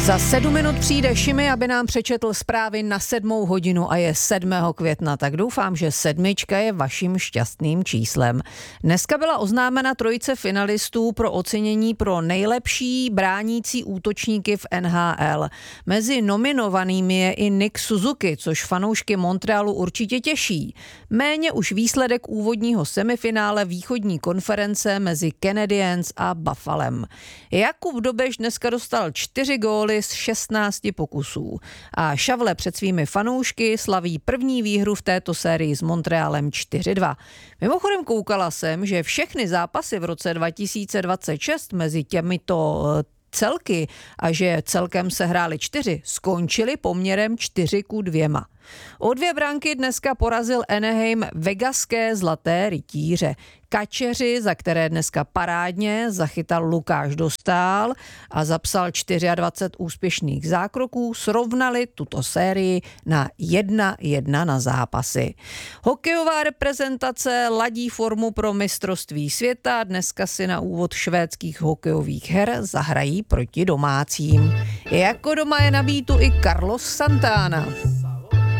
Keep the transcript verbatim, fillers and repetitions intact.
Za sedm minut přijde Šimi, aby nám přečetl zprávy na sedmou hodinu a je sedmého května, tak doufám, že sedmička je vaším šťastným číslem. Dneska byla oznámena trojice finalistů pro ocenění pro nejlepší bránící útočníky v N H L. Mezi nominovanými je i Nick Suzuki, což fanoušky Montrealu určitě těší. Méně už výsledek úvodního semifinále východní konference mezi Canadiens a Buffalem. Jakub Dobeš dneska dostal čtyři góly z šestnácti pokusů a Šavle před svými fanoušky slaví první výhru v této sérii s Montrealem čtyři dva. Mimochodem koukala jsem, že všechny zápasy v roce dva tisíce dvacet šest mezi těmito celky a že celkem se hrály čtyři, skončily poměrem čtyři ku dvěma. O dvě branky dneska porazil Anaheim vegaské zlaté rytíře. Kačeři, za které dneska parádně zachytal Lukáš Dostál a zapsal dvacet čtyři úspěšných zákroků, srovnali tuto sérii na jedna jedna na zápasy. Hokejová reprezentace ladí formu pro mistrovství světa. Dneska si na úvod švédských hokejových her zahrají proti domácím. Jako doma je na bítu i Carlos Santana.